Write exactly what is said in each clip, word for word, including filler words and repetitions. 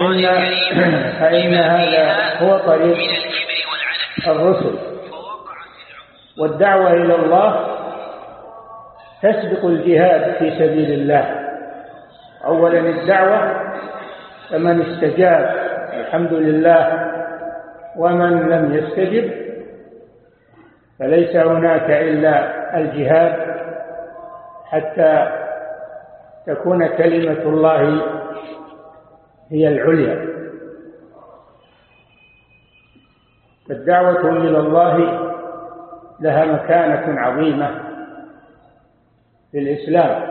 فإن هذا هو طريق الرسل، والدعوة إلى الله تسبق الجهاد في سبيل الله. أولا الدعوة، فمن استجاب الحمد لله، ومن لم يستجب فليس هناك إلا الجهاد حتى تكون كلمة الله هي العليا. فالدعوة إلى الله لها مكانة عظيمة في الإسلام،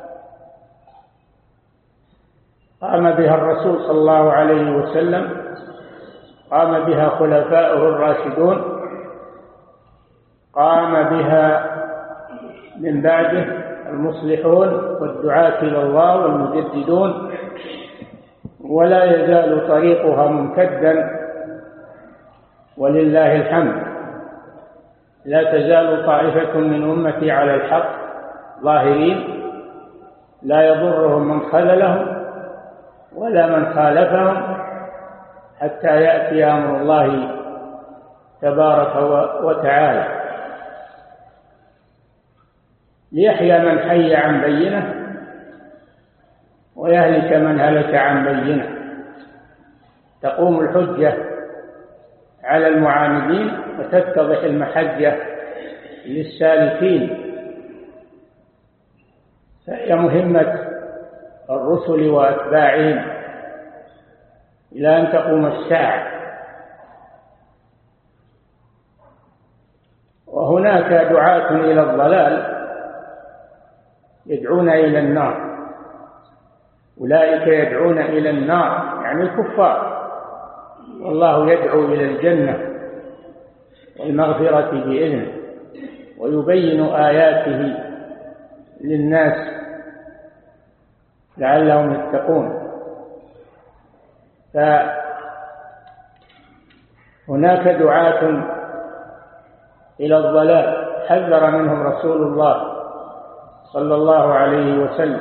قام بها الرسول صلى الله عليه وسلم، قام بها خلفاؤه الراشدون، قام بها من بعده المصلحون والدعاة إلى الله والمجددون، ولا يزال طريقها ممتدا ولله الحمد. لا تزال طائفة من أمتي على الحق ظاهرين، لا يضرهم من خذلهم ولا من خالفهم حتى يأتي أمر الله تبارك وتعالى، ليحيى من حي عن بينه ويهلك من هلك عن بينه. تقوم الحجة على المعاندين وتتضح المحجة للسالكين. فهي مهمة الرسل وأتباعهم إلى أن تقوم الساعة. وهناك دعاة إلى الضلال يدعون إلى النار، أولئك يدعون إلى النار يعني الكفار، والله يدعو إلى الجنة والمغفرة بإذنه، ويبين آياته للناس لعلهم يتقون. فهناك دعاة إلى الضلال حذر منهم رسول الله صلى الله عليه وسلم،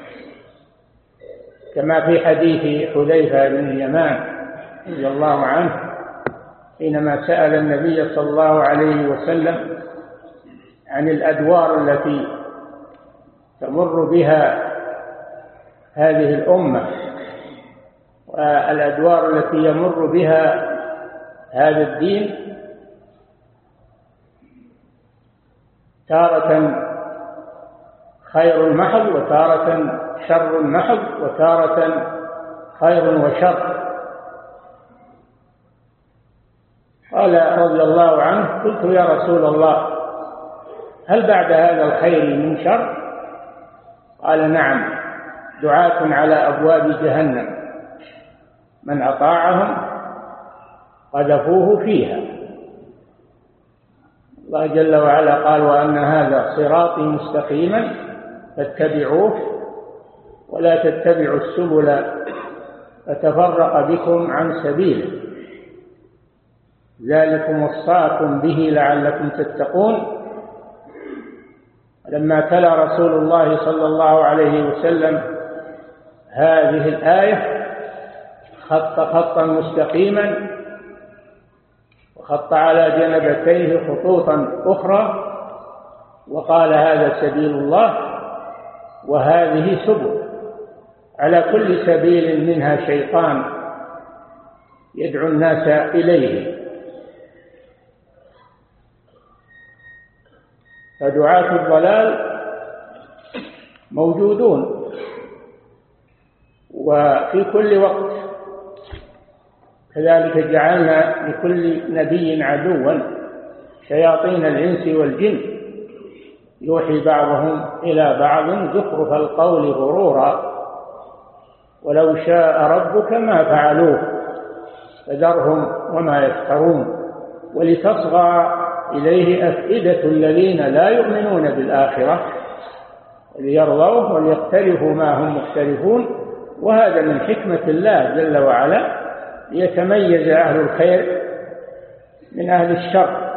كما في حديث حذيفة بن اليمان رضي الله عنه حينما سأل النبي صلى الله عليه وسلم عن الأدوار التي تمر بها هذه الأمة والأدوار التي يمر بها هذا الدين، تارة خير محض وتارة شر محض وتارة خير وشر. قال رضي الله عنه: قلت يا رسول الله هل بعد هذا الخير من شر؟ قال: نعم، دعاة على أبواب جهنم من أطاعهم قذفوه فيها. الله جل وعلا قال: وأن هذا صراطي مستقيما فاتبعوه ولا تتبعوا السبل فتفرق بكم عن سبيله، ذلكم وصاكم به لعلكم تتقون. لما تلا رسول الله صلى الله عليه وسلم هذه الآية خط خطا مستقيما وخط على جنبتيه خطوطا أخرى وقال: هذا سبيل الله وهذه سبل، على كل سبيل منها شيطان يدعو الناس إليه. فدعاة الضلال موجودون وفي كل وقت، كذلك جعلنا لكل نبي عدوا شياطين الإنس والجن يوحي بعضهم إلى بعض زخرف القول غرورا ولو شاء ربك ما فعلوه فذرهم وما يفترون ولتصغى إليه أفئدة الذين لا يؤمنون بالآخرة ليرضوه وليقترفوا ما هم مقترفون. وهذا من حكمة الله جل وعلا ليتميز أهل الخير من أهل الشر.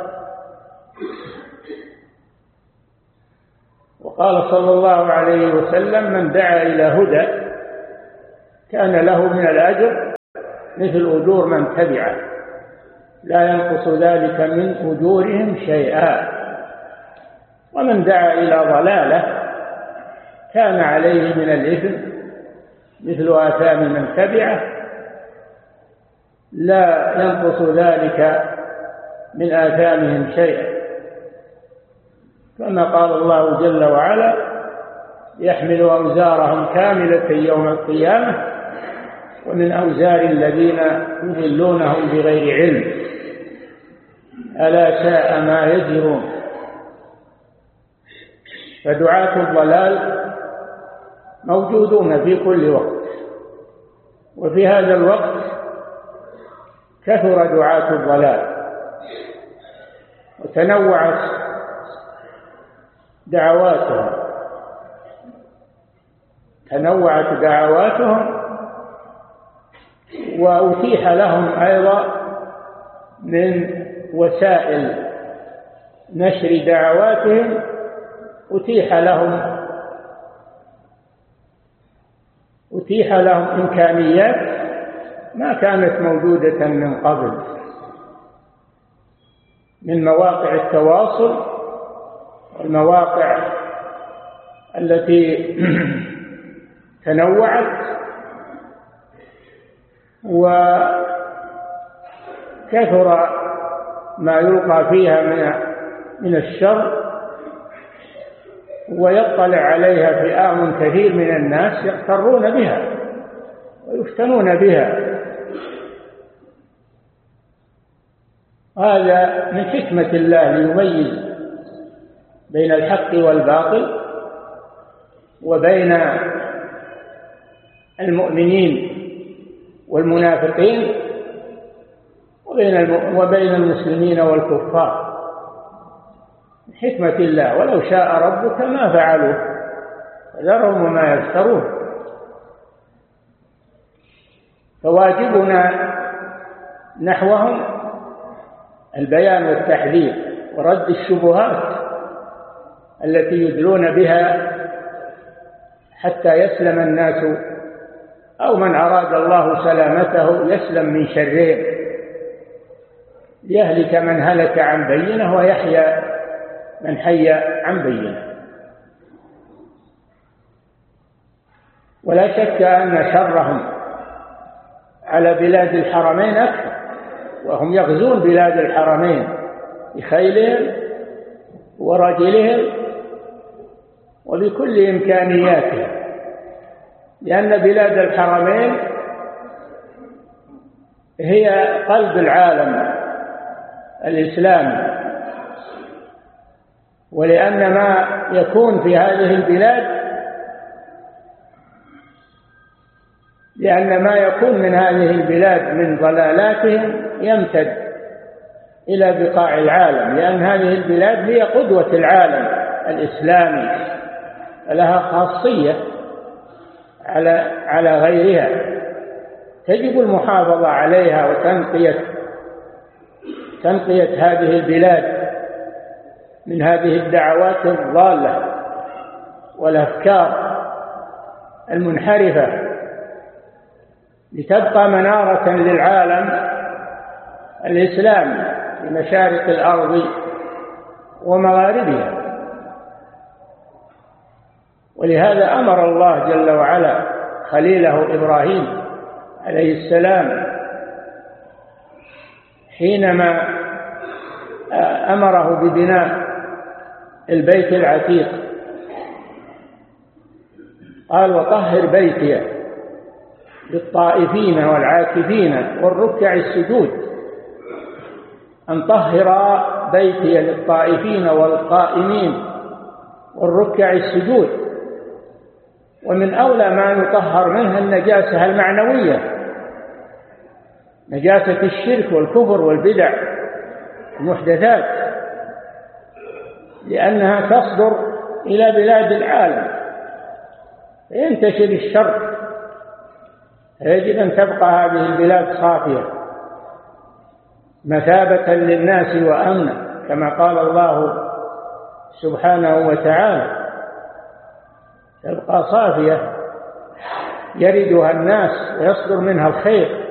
وقال صلى الله عليه وسلم: من دعا إلى هدى كان له من الأجر مثل أجور من تبعه، لا ينقص ذلك من أجورهم شيئا. ومن دعا إلى ضلالة كان عليه من الإثم مثل آثام من تبعه، لا ينقص ذلك من آثامهم شيئا، كما قال الله جل وعلا: يحمل أوزارهم كاملة يوم القيامة ومن أوزار الذين يضلونهم بغير علم ألا ساء ما يزرون. فدعاة الضلال موجودون في كل وقت، وفي هذا الوقت كثر دعاة الضلال وتنوعت دعواتهم تنوعت دعواتهم وأتيح لهم أيضا من وسائل نشر دعواتهم أتيح لهم أتيح لهم إمكانيات ما كانت موجودة من قبل، من مواقع التواصل والمواقع التي تنوعت، وكثر ما يلقى فيها من من الشر، ويطلع عليها فئام كثير من الناس يغترون بها ويفتنون بها. هذا من حكمة الله ليميز بين الحق والباطل وبين المؤمنين والمنافقين وبين المسلمين والكفار، من حكمة الله. ولو شاء ربك ما فعلوه فذرهم وما يفترون. فواجبنا نحوهم البيان والتحذير ورد الشبهات التي يدلون بها حتى يسلم الناس، أو من أراد الله سلامته يسلم من شرهم، ليهلك من هلك عن بينه ويحيى من حي عن بينه. ولا شك أن شرهم على بلاد الحرمين أكثر، وهم يغزون بلاد الحرمين بخيلهم ورجلهم وبكل إمكانياتهم، لأن بلاد الحرمين هي قلب العالم الإسلامي، ولأن ما يكون في هذه البلاد لأن ما يكون من هذه البلاد من ضلالاتهم يمتد إلى بقاع العالم، لأن هذه البلاد هي قدوة العالم الإسلامي، لها خاصية على على غيرها، تجب المحافظة عليها وتنقية تنقية هذه البلاد من هذه الدعوات الضالة والأفكار المنحرفة، لتبقى منارة للعالم الإسلامي في مشارق الأرض ومغاربها. ولهذا أمر الله جل وعلا خليله إبراهيم عليه السلام حينما أمره ببناء البيت العتيق، قال: وطهر بيتي للطائفين والعاكفين والركع السجود. أن طهر بيتي للطائفين والقائمين والركع السجود. ومن أولى ما يطهر منها النجاسة المعنوية، نجاسة الشرك والكفر والبدع المحدثات، لأنها تصدر إلى بلاد العالم فينتشر الشر، يجب أن تبقى هذه البلاد صافية مثابة للناس وأمنا، كما قال الله سبحانه وتعالى: تبقى صافية يردها الناس ويصدر منها الخير.